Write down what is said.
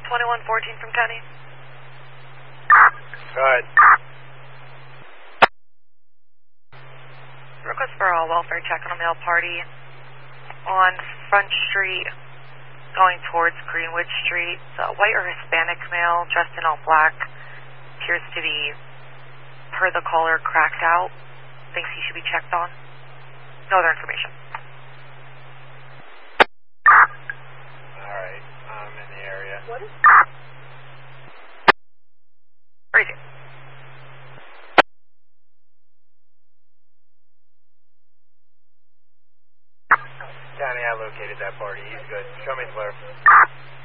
2114 from County. Go ahead. Request for a welfare check on a male party on Front Street going towards Greenwood Street. It's a white or Hispanic male dressed in all black. Appears to be, per the caller, cracked out. Thinks he should be checked on. No other information. Alright, I'm in the area. What is Where is he? County, I located that party. He's good. Show me the flare.